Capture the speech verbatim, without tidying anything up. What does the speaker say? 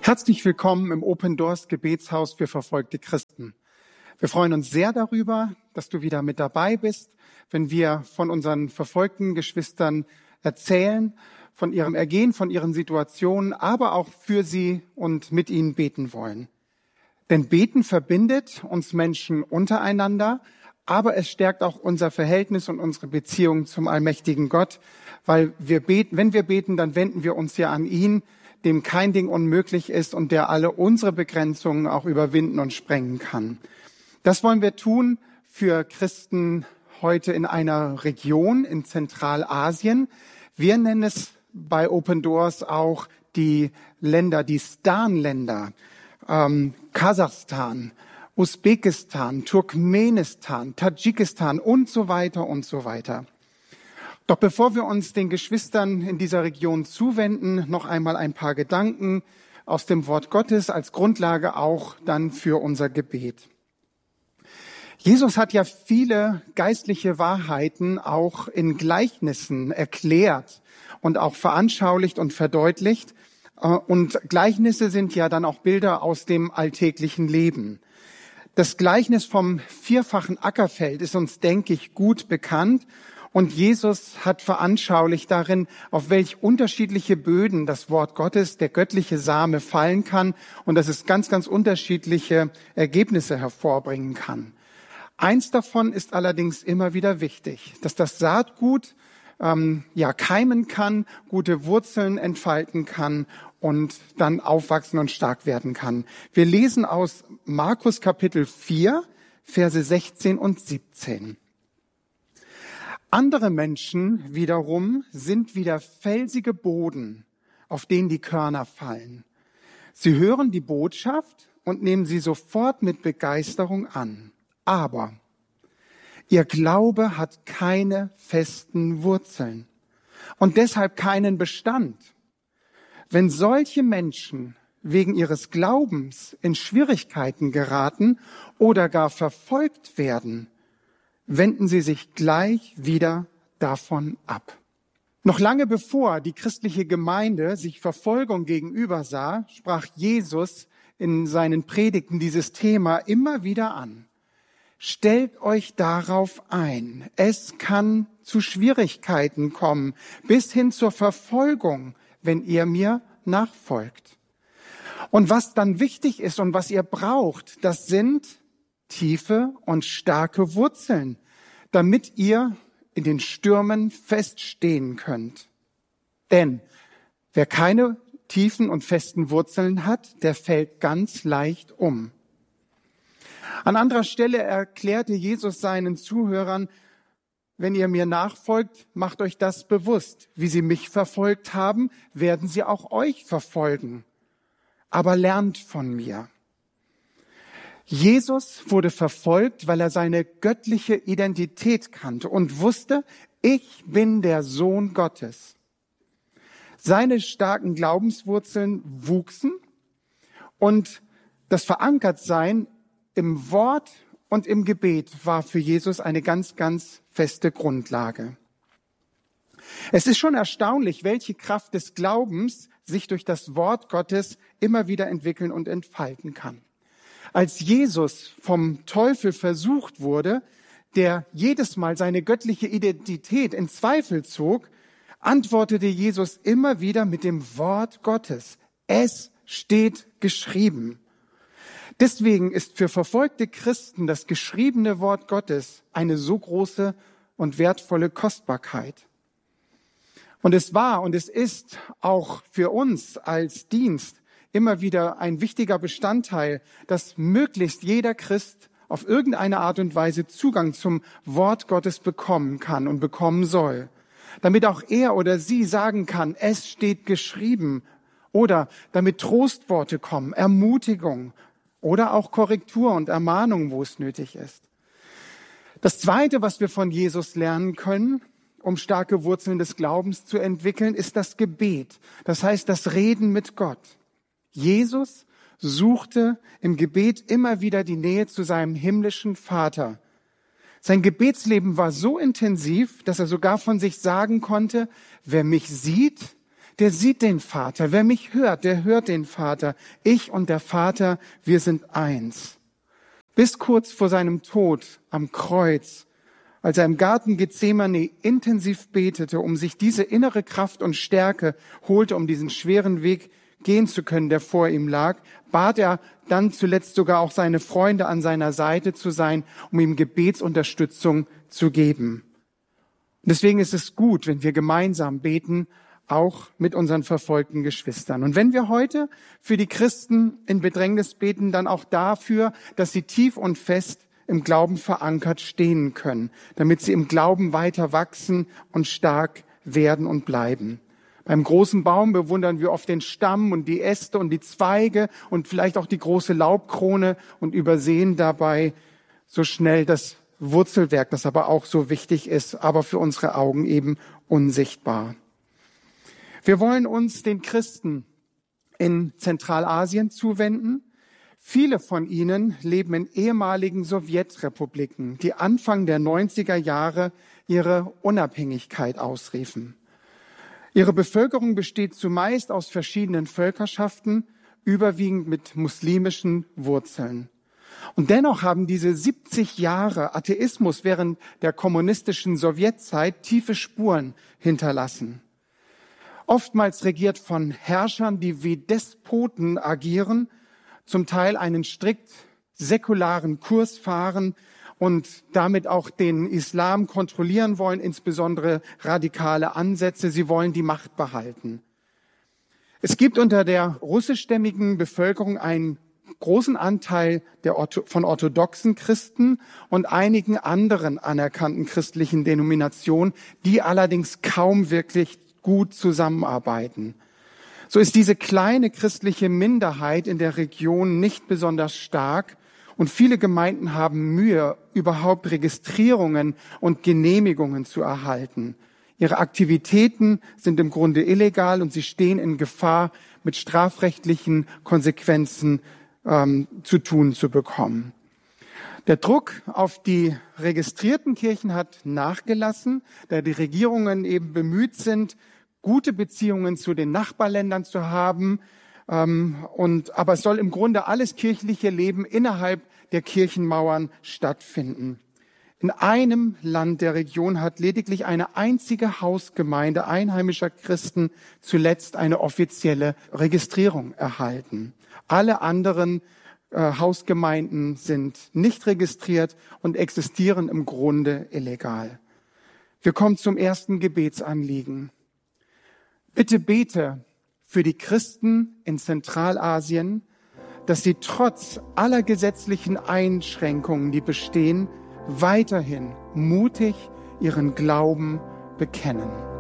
Herzlich willkommen im Open Doors Gebetshaus für verfolgte Christen. Wir freuen uns sehr darüber, dass du wieder mit dabei bist, wenn wir von unseren verfolgten Geschwistern erzählen, von ihrem Ergehen, von ihren Situationen, aber auch für sie und mit ihnen beten wollen. Denn Beten verbindet uns Menschen untereinander, aber es stärkt auch unser Verhältnis und unsere Beziehung zum allmächtigen Gott, weil wir beten, wenn wir beten, dann wenden wir uns ja an ihn, dem kein Ding unmöglich ist und der alle unsere Begrenzungen auch überwinden und sprengen kann. Das wollen wir tun für Christen heute in einer Region in Zentralasien. Wir nennen es bei Open Doors auch die Länder, die Stan-Länder, ähm, Kasachstan, Usbekistan, Turkmenistan, Tadschikistan und so weiter und so weiter. Doch bevor wir uns den Geschwistern in dieser Region zuwenden, noch einmal ein paar Gedanken aus dem Wort Gottes als Grundlage auch dann für unser Gebet. Jesus hat ja viele geistliche Wahrheiten auch in Gleichnissen erklärt und auch veranschaulicht und verdeutlicht. Und Gleichnisse sind ja dann auch Bilder aus dem alltäglichen Leben. Das Gleichnis vom vierfachen Ackerfeld ist uns, denke ich, gut bekannt. Und Jesus hat veranschaulicht darin, auf welch unterschiedliche Böden das Wort Gottes, der göttliche Same, fallen kann und dass es ganz, ganz unterschiedliche Ergebnisse hervorbringen kann. Eins davon ist allerdings immer wieder wichtig, dass das Saatgut ähm, ja keimen kann, gute Wurzeln entfalten kann und dann aufwachsen und stark werden kann. Wir lesen aus Markus Kapitel vier, Verse sechzehn und siebzehn. Andere Menschen wiederum sind wie der felsige Boden, auf den die Körner fallen. Sie hören die Botschaft und nehmen sie sofort mit Begeisterung an. Aber ihr Glaube hat keine festen Wurzeln und deshalb keinen Bestand. Wenn solche Menschen wegen ihres Glaubens in Schwierigkeiten geraten oder gar verfolgt werden, wenden sie sich gleich wieder davon ab. Noch lange bevor die christliche Gemeinde sich Verfolgung gegenüber sah, sprach Jesus in seinen Predigten dieses Thema immer wieder an. Stellt euch darauf ein. Es kann zu Schwierigkeiten kommen, bis hin zur Verfolgung, wenn ihr mir nachfolgt. Und was dann wichtig ist und was ihr braucht, das sind tiefe und starke Wurzeln, damit ihr in den Stürmen feststehen könnt. Denn wer keine tiefen und festen Wurzeln hat, der fällt ganz leicht um. An anderer Stelle erklärte Jesus seinen Zuhörern, wenn ihr mir nachfolgt, macht euch das bewusst. Wie sie mich verfolgt haben, werden sie auch euch verfolgen. Aber lernt von mir. Jesus wurde verfolgt, weil er seine göttliche Identität kannte und wusste, ich bin der Sohn Gottes. Seine starken Glaubenswurzeln wuchsen und das Verankertsein im Wort und im Gebet war für Jesus eine ganz, ganz feste Grundlage. Es ist schon erstaunlich, welche Kraft des Glaubens sich durch das Wort Gottes immer wieder entwickeln und entfalten kann. Als Jesus vom Teufel versucht wurde, der jedes Mal seine göttliche Identität in Zweifel zog, antwortete Jesus immer wieder mit dem Wort Gottes. Es steht geschrieben. Deswegen ist für verfolgte Christen das geschriebene Wort Gottes eine so große und wertvolle Kostbarkeit. Und es war und es ist auch für uns als Dienst immer wieder ein wichtiger Bestandteil, dass möglichst jeder Christ auf irgendeine Art und Weise Zugang zum Wort Gottes bekommen kann und bekommen soll. Damit auch er oder sie sagen kann, es steht geschrieben. Oder damit Trostworte kommen, Ermutigung oder auch Korrektur und Ermahnung, wo es nötig ist. Das Zweite, was wir von Jesus lernen können, um starke Wurzeln des Glaubens zu entwickeln, ist das Gebet. Das heißt, das Reden mit Gott. Jesus suchte im Gebet immer wieder die Nähe zu seinem himmlischen Vater. Sein Gebetsleben war so intensiv, dass er sogar von sich sagen konnte, wer mich sieht, der sieht den Vater. Wer mich hört, der hört den Vater. Ich und der Vater, wir sind eins. Bis kurz vor seinem Tod am Kreuz, als er im Garten Gethsemane intensiv betete, um sich diese innere Kraft und Stärke holte, um diesen schweren Weg gehen zu können, der vor ihm lag, bat er dann zuletzt sogar auch seine Freunde an seiner Seite zu sein, um ihm Gebetsunterstützung zu geben. Und deswegen ist es gut, wenn wir gemeinsam beten, auch mit unseren verfolgten Geschwistern. Und wenn wir heute für die Christen in Bedrängnis beten, dann auch dafür, dass sie tief und fest im Glauben verankert stehen können, damit sie im Glauben weiter wachsen und stark werden und bleiben. Beim großen Baum bewundern wir oft den Stamm und die Äste und die Zweige und vielleicht auch die große Laubkrone und übersehen dabei so schnell das Wurzelwerk, das aber auch so wichtig ist, aber für unsere Augen eben unsichtbar. Wir wollen uns den Christen in Zentralasien zuwenden. Viele von ihnen leben in ehemaligen Sowjetrepubliken, die Anfang der neunziger Jahre ihre Unabhängigkeit ausriefen. Ihre Bevölkerung besteht zumeist aus verschiedenen Völkerschaften, überwiegend mit muslimischen Wurzeln. Und dennoch haben diese siebzig Jahre Atheismus während der kommunistischen Sowjetzeit tiefe Spuren hinterlassen. Oftmals regiert von Herrschern, die wie Despoten agieren, zum Teil einen strikt säkularen Kurs fahren und damit auch den Islam kontrollieren wollen, insbesondere radikale Ansätze. Sie wollen die Macht behalten. Es gibt unter der russischstämmigen Bevölkerung einen großen Anteil der Ortho- von orthodoxen Christen und einigen anderen anerkannten christlichen Denominationen, die allerdings kaum wirklich gut zusammenarbeiten. So ist diese kleine christliche Minderheit in der Region nicht besonders stark und viele Gemeinden haben Mühe, überhaupt Registrierungen und Genehmigungen zu erhalten. Ihre Aktivitäten sind im Grunde illegal und sie stehen in Gefahr, mit strafrechtlichen Konsequenzen ähm, zu tun zu bekommen. Der Druck auf die registrierten Kirchen hat nachgelassen, da die Regierungen eben bemüht sind, gute Beziehungen zu den Nachbarländern zu haben. Ähm, und, aber es soll im Grunde alles kirchliche Leben innerhalb der Kirchenmauern stattfinden. In einem Land der Region hat lediglich eine einzige Hausgemeinde einheimischer Christen zuletzt eine offizielle Registrierung erhalten. Alle anderen äh, Hausgemeinden sind nicht registriert und existieren im Grunde illegal. Wir kommen zum ersten Gebetsanliegen. Bitte bete für die Christen in Zentralasien, dass sie trotz aller gesetzlichen Einschränkungen, die bestehen, weiterhin mutig ihren Glauben bekennen.